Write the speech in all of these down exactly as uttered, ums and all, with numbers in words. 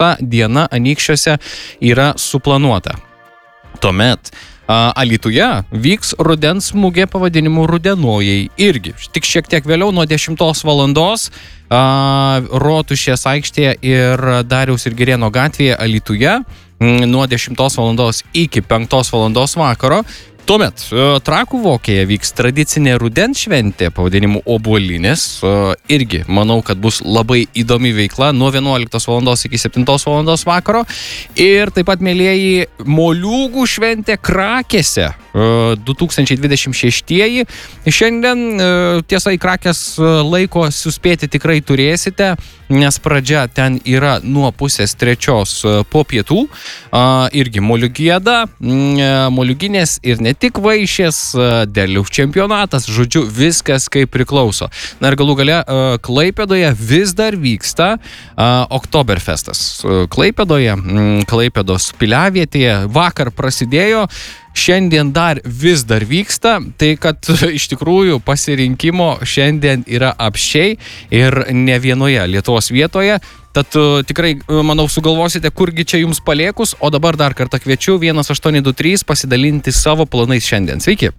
šešta diena Anykščiuose yra suplanuota. Tuomet Alytuje vyks rudens mugė pavadinimu Rudenojai irgi. Tik šiek tiek vėliau nuo dešimtos valandos Rotušės aikštėje ir Dariaus ir Girėno gatvėje Alytuje nuo dešimtos valandos iki penktos valandos vakaro. Tuomet Trakų Vokėje vyks tradicinė rudens šventė pavadinimu Obuolinis. Irgi manau, kad bus labai įdomi veikla nuo vienuoliktos valandos iki septintos valandos vakaro. Ir taip pat, mielieji, Moliūgų šventė Krakėse du tūkstančiai dvidešimt šeštieji. Šiandien, tiesa, į Krakės laiko suspėti tikrai turėsite, nes pradžia ten yra nuo pusės trečios po pietų. Irgi moliūgieda, moliūginės ir ne tik vaišės, derliaus čempionatas, žodžiu, viskas kaip priklauso. Na ir galų gale Klaipėdoje vis dar vyksta Oktoberfestas. Klaipėdoje, Klaipėdos piliavietėje vakar prasidėjo, šiandien dar vis dar vyksta, tai kad iš tikrųjų pasirinkimo šiandien yra apsčiai ir ne vienoje Lietuvos vietoje. Tad tikrai, manau, sugalvosite, kurgi čia jums paliekus, o dabar dar kartą kviečiu vienas aštuoni du trys pasidalinti savo planais šiandien. Sveiki.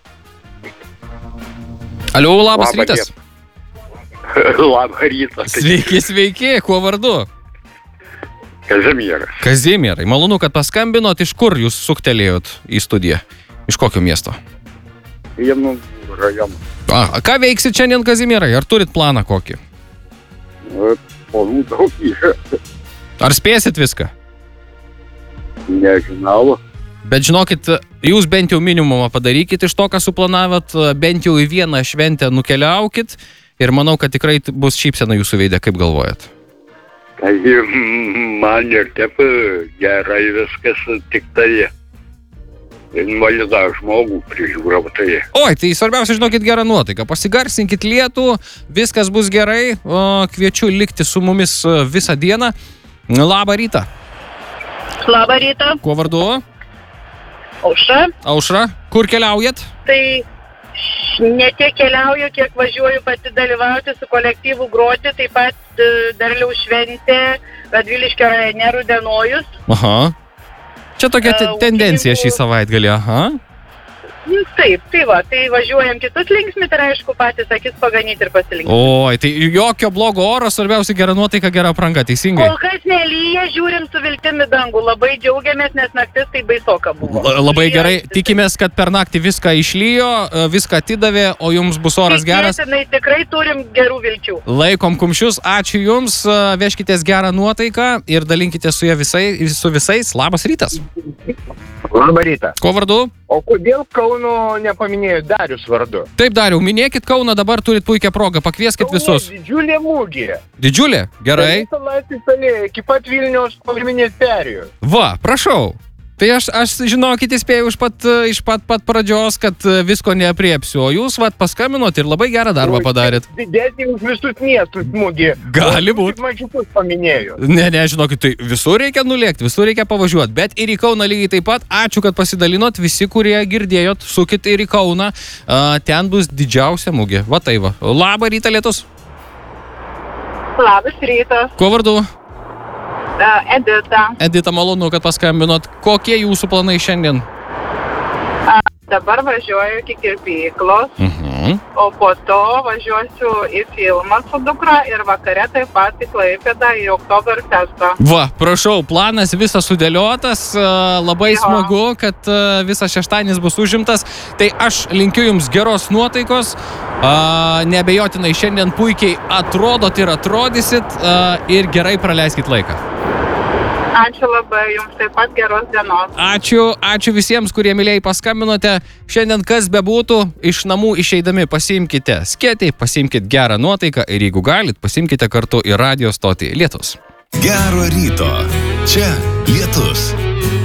Aliu, labas Labą rytas. Labą rytą. Sveiki, sveiki, kuo vardu? Kazimieras. Kazimierai, malonu, kad paskambinot. Iš kur jūs suktelėjot į studiją? Iš kokio miesto? Vienu rajonu. A, ką veiksit šiandien, Kazimierai? Ar turit planą kokį? Planų daug yra. Ar spėsit viską? Nežinau. Bet žinokit, jūs bent jau minimumą padarykit iš to, ką suplanavot, bent jau į vieną šventę nukeliaukit ir manau, kad tikrai bus šypsena jūsų veide, kaip galvojat. Tai man ir taip gerai viskas, tik tai invalidą žmogų prižiūrau. Tai... Oi, tai svarbiausia, žinokit, gerą nuotaiką. Pasigarsinkit lietų, viskas bus gerai. O, kviečiu likti su mumis visą dieną. Labą rytą. Labą rytą. Kuo vardu? Aušra. Aušra. Kur keliaujat? Tai ne tiek keliauju, kiek važiuoju pati dalyvauti su kolektyvu groti, taip pat derliaus šventė Radviliškio rajone Rudenojus. Aha. Čia tokia te- tendencija šį savaitgalį, aha. Taip, tai va, tai važiuojam kitus linksmit ir aišku patys akis paganyti ir pasilinksmit. Oi, tai jokio blogo oro, svarbiausia gera nuotaika, gera apranga, teisingai? Kol kas nelyja, žiūrim su viltim į dangų, labai džiaugiamės, nes naktis tai baisoka buvo. L- Labai gerai, tikimės, kad per naktį viską išlijo, viską atidavė, o jums bus oras geras. Tikėtinai, tikrai turim gerų vilčių. Laikom kumščius, ačiū jums, veškitės gerą nuotaiką ir dalinkite su, visai, su visais. Labas rytas. Labą rytą. Kuo vardu? O kodėl Kauno nepaminėjo Darius vardu? Taip, Dariau, minėkit Kauną, dabar turit puikią progą, pakvieskit visus. Kaune didžiulė mūgė. Didžiulė? Gerai. Visą Laisvės alėją, iki pat Vilniaus pagrindinės perėjos. Va, prašau. Tai aš, aš žinokit, įspėjau iš pat, iš pat, pat pradžios, kad visko neapriepsiu, o jūs vat paskambinot ir labai gerą darbą padarėt. Didesnį už visus miestus mūgį. Gali būt. Tik mažiukus paminėjo. Ne, ne, žinokit, tai visur reikia nulėkti, visur reikia pavažiuoti, bet ir į Kauną lygiai taip pat. Ačiū, kad pasidalinot, visi, kurie girdėjot, sukit ir į Kauną, a, ten bus didžiausia mūgė. Va tai va. Labą rytą, lietus. Labas rytas. Kuo vardu? Edita. Edita, malonu, kad paskambinot. Kokie jūsų planai šiandien? Dabar važiuoju iki kirpyklos, Mhm. o po to važiuosiu į filmą su dukra ir vakare taip pat į Klaipėdą į Oktoberfestą. Va, prašau, planas visas sudėliotas, a, labai Jo. smagu, kad a, visas šeštadienis bus užimtas. Tai aš linkiu jums geros nuotaikos, a, neabejotinai šiandien puikiai atrodot ir atrodysit a, ir gerai praleiskit laiką. Ačiū labai, jums taip pat geros dienos. Ačiū, ačiū visiems, kurie mylėjai paskambinote. Šiandien kas bebūtų, iš namų išeidami pasiimkite skėtį, pasiimkite gerą nuotaiką ir jeigu galit, pasiimkite kartu į radijo stotį Lietus. Gero ryto. Čia Lietus.